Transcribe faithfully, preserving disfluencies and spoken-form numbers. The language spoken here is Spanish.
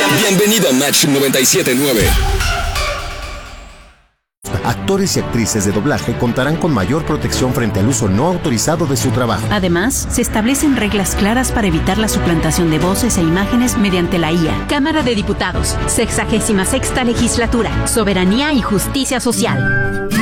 Bienvenido a Match noventa y siete punto nueve. Actores y actrices de doblaje contarán con mayor protección frente al uso no autorizado de su trabajo. Además, se establecen reglas claras para evitar la suplantación de voces e imágenes mediante la I A. Cámara de Diputados, sexagésima sexta legislatura, Soberanía y Justicia Social.